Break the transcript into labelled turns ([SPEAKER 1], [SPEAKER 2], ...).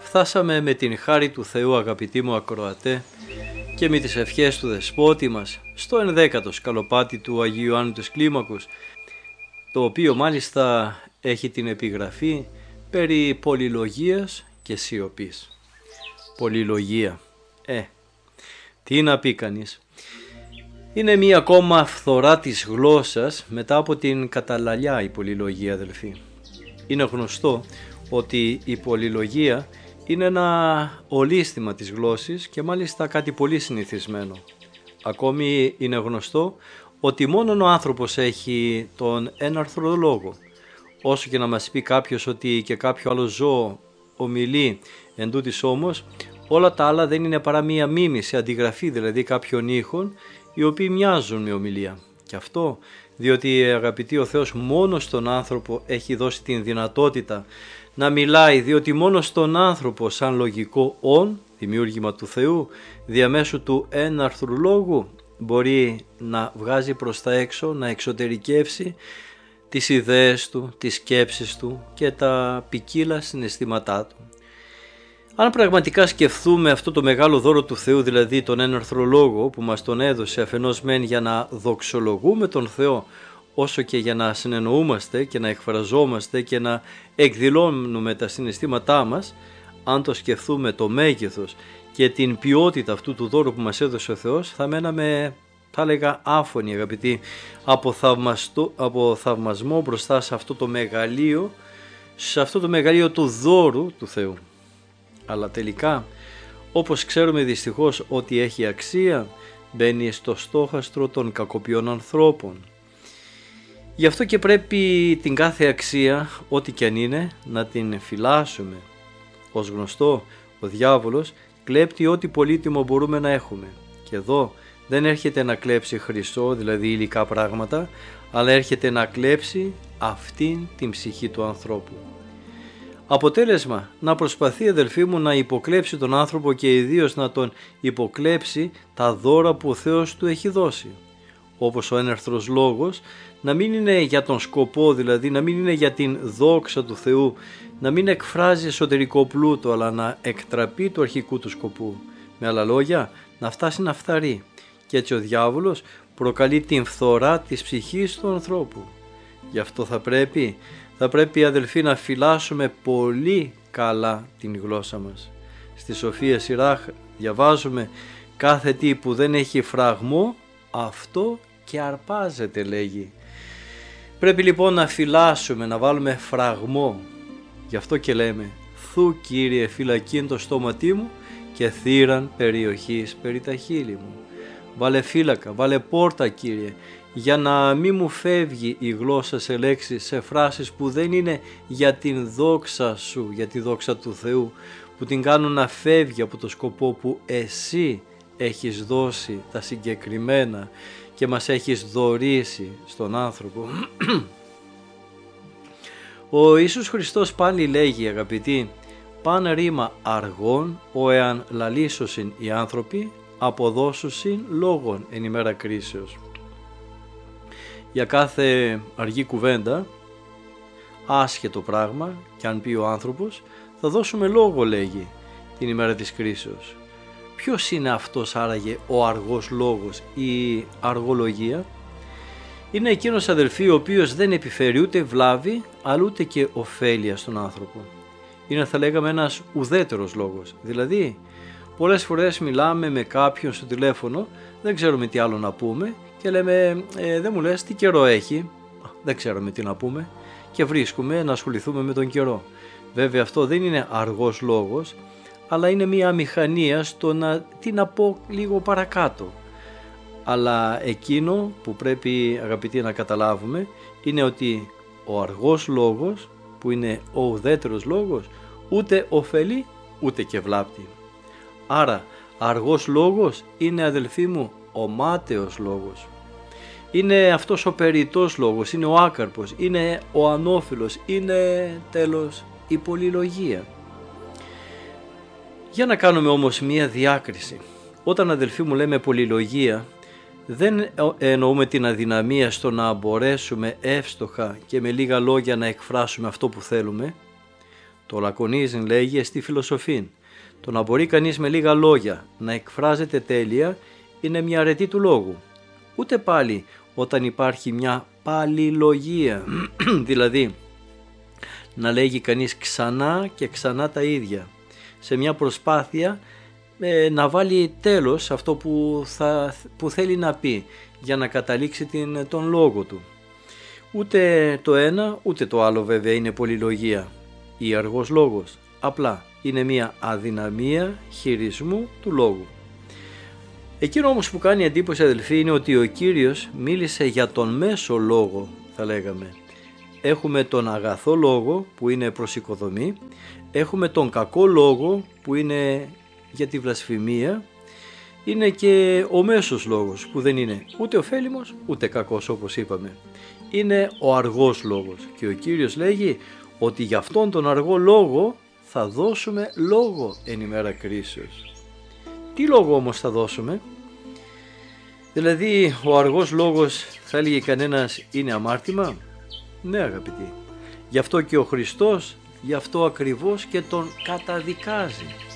[SPEAKER 1] Φτάσαμε με την χάρη του Θεού, αγαπητοί μου ακροατέ, και με τις ευχές του Δεσπότη μας στο 11ο σκαλοπάτι του Αγίου Ιωάννου της Κλίμακος, το οποίο μάλιστα έχει την επιγραφή περί πολυλογίας και σιωπής. Πολυλογία. Τι να πει κανείς. Είναι μία ακόμα φθορά της γλώσσας μετά από την καταλαλιά η πολυλογία, αδελφοί. Είναι γνωστό ότι η πολυλογία είναι ένα ολίσθημα της γλώσσης και μάλιστα κάτι πολύ συνηθισμένο. Ακόμη είναι γνωστό ότι μόνον ο άνθρωπος έχει τον έναρθρο λόγο. Όσο και να μας πει κάποιος ότι και κάποιο άλλο ζώο ομιλεί, εντούτοις όμως όλα τα άλλα δεν είναι παρά μία μίμηση, αντιγραφή δηλαδή κάποιων ήχων, οι οποίοι μοιάζουν με ομιλία. Και αυτό διότι, αγαπητοί, ο Θεός μόνο στον άνθρωπο έχει δώσει την δυνατότητα να μιλάει, διότι μόνο στον άνθρωπο σαν λογικό όν, δημιούργημα του Θεού, διαμέσου του έναρθρου λόγου, μπορεί να βγάζει προς τα έξω, να εξωτερικεύσει τις ιδέες του, τις σκέψεις του και τα ποικίλα συναισθήματά του. Αν πραγματικά σκεφτούμε αυτό το μεγάλο δώρο του Θεού, δηλαδή τον έναρθρο λόγο που μας τον έδωσε αφενός μεν για να δοξολογούμε τον Θεό, όσο και για να συνεννοούμαστε και να εκφραζόμαστε και να εκδηλώνουμε τα συναισθήματά μας, αν το σκεφτούμε το μέγεθος και την ποιότητα αυτού του δώρου που μας έδωσε ο Θεός, θα μέναμε, θα έλεγα, άφωνοι, αγαπητοί, από θαυμασμό μπροστά σε αυτό το μεγαλείο του δώρου του Θεού. Αλλά τελικά, όπως ξέρουμε δυστυχώς ότι έχει αξία, μπαίνει στο στόχαστρο των κακοποιών ανθρώπων. Γι' αυτό και πρέπει την κάθε αξία, ό,τι και αν είναι, να την φυλάσσουμε. Ως γνωστό, ο διάβολος κλέπτει ό,τι πολύτιμο μπορούμε να έχουμε. Και εδώ δεν έρχεται να κλέψει χρυσό, δηλαδή υλικά πράγματα, αλλά έρχεται να κλέψει αυτήν την ψυχή του ανθρώπου. Αποτέλεσμα, να προσπαθεί, αδελφοί μου, να υποκλέψει τον άνθρωπο και ιδίως να τον υποκλέψει τα δώρα που ο Θεός του έχει δώσει. Όπως ο έναρθρος λόγος, να μην είναι για τον σκοπό, δηλαδή να μην είναι για την δόξα του Θεού, να μην εκφράζει εσωτερικό πλούτο, αλλά να εκτραπεί του αρχικού του σκοπού. Με άλλα λόγια, να φτάσει να φθαρεί. Και έτσι ο διάβολος προκαλεί την φθορά της ψυχής του ανθρώπου. Γι' αυτό θα πρέπει, αδελφοί, να φυλάσσουμε πολύ καλά την γλώσσα μας. Στη Σοφία Σιράχ διαβάζουμε «Κάθε τι που δεν έχει φραγμό, αυτό και αρπάζεται», λέγει. Πρέπει λοιπόν να φυλάσσουμε, να βάλουμε φραγμό. Γι' αυτό και λέμε «Θου, Κύριε, φυλακήν το στόματί μου και θύραν περιοχής περί τα χείλη μου». Βάλε φύλακα, βάλε πόρτα, Κύριε, για να μην μου φεύγει η γλώσσα σε λέξεις, σε φράσεις που δεν είναι για την δόξα σου, για τη δόξα του Θεού, που την κάνουν να φεύγει από το σκοπό που εσύ έχεις δώσει τα συγκεκριμένα και μας έχεις δωρήσει στον άνθρωπο. Ο Ιησούς Χριστός πάλι λέγει, αγαπητοί, «Παν ρήμα αργών, ο εάν λαλήσωσιν οι άνθρωποι, αποδώσουσιν λόγων εν ημέρα κρίσεως». Για κάθε αργή κουβέντα, άσχετο πράγμα, και αν πει ο άνθρωπος, θα δώσουμε λόγο, λέγει, την ημέρα της κρίσεως. Ποιος είναι αυτός άραγε ο αργός λόγος, η αργολογία? Είναι εκείνος, αδελφοί, ο οποίος δεν επιφέρει ούτε βλάβη, αλλά ούτε και ωφέλεια στον άνθρωπο. Είναι, θα λέγαμε, ένας ουδέτερος λόγος. Δηλαδή, πολλές φορές μιλάμε με κάποιον στο τηλέφωνο, δεν ξέρουμε τι άλλο να πούμε και λέμε δεν μου λες τι καιρό έχει, δεν ξέρουμε τι να πούμε και βρίσκουμε να ασχοληθούμε με τον καιρό. Βέβαια αυτό δεν είναι αργός λόγος, αλλά είναι μια αμηχανία στο τι να πω λίγο παρακάτω. Αλλά εκείνο που πρέπει, αγαπητοί, να καταλάβουμε είναι ότι ο αργός λόγος, που είναι ο ουδέτερος λόγος, ούτε ωφελεί ούτε και βλάπτει. Άρα αργός λόγος είναι, αδελφοί μου, ο μάταιος λόγος. Είναι αυτός ο περιττός λόγος, είναι ο άκαρπος, είναι ο ανώφιλος, είναι τέλος η πολυλογία. Για να κάνουμε όμως μία διάκριση. Όταν, αδελφοί μου, λέμε πολυλογία, δεν εννοούμε την αδυναμία στο να μπορέσουμε εύστοχα και με λίγα λόγια να εκφράσουμε αυτό που θέλουμε. Το λακωνίζειν λέγει στη φιλοσοφήν. Το να μπορεί κανείς με λίγα λόγια να εκφράζεται τέλεια είναι μια αρετή του λόγου. Ούτε πάλι όταν υπάρχει μια παλιλογία, δηλαδή να λέγει κανείς ξανά και ξανά τα ίδια, σε μια προσπάθεια να βάλει τέλος σε αυτό που θέλει να πει για να καταλήξει τον λόγο του. Ούτε το ένα ούτε το άλλο βέβαια είναι πολυλογία ή αργός λόγος, απλά είναι μια αδυναμία χειρισμού του λόγου. Εκείνο όμως που κάνει εντύπωση, αδελφοί, είναι ότι ο Κύριος μίλησε για τον μέσο λόγο, θα λέγαμε. Έχουμε τον αγαθό λόγο που είναι προς οικοδομή, έχουμε τον κακό λόγο που είναι για τη βλασφημία, είναι και ο μέσος λόγος που δεν είναι ούτε ωφέλιμος ούτε κακός, όπως είπαμε. Είναι ο αργός λόγος και ο Κύριος λέγει ότι για αυτόν τον αργό λόγο θα δώσουμε λόγο εν ημέρα κρίσεως. Τι λόγο όμως θα δώσουμε? Δηλαδή ο αργός λόγος, θα έλεγε κανένας, είναι αμάρτημα? Ναι, αγαπητοί. Γι' αυτό και ο Χριστός, γι' αυτό ακριβώς και τον καταδικάζει.